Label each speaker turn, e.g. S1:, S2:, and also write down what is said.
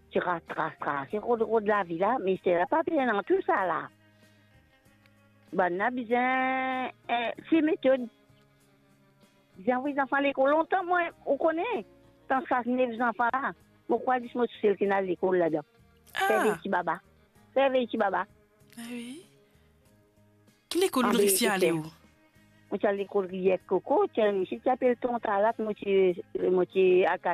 S1: tu ratraces, c'est de la vie là, mais c'est pas bien dans tout ça là. Ben, on a besoin, c'est méthode. J'ai envoyé les enfants à l'école longtemps, moi, on connaît. Tant que ça, les enfants là. Pourquoi dis-moi tout seul qui est à l'école là-dedans? Fais des
S2: Ah,
S1: petits baba. Fais des petits baba.
S2: ah oui. Qui l'école
S1: En
S2: ou
S1: B,
S2: de aller où?
S1: on t'a l'école Rivière Coco, si tu appelles ton talak, moi, tu à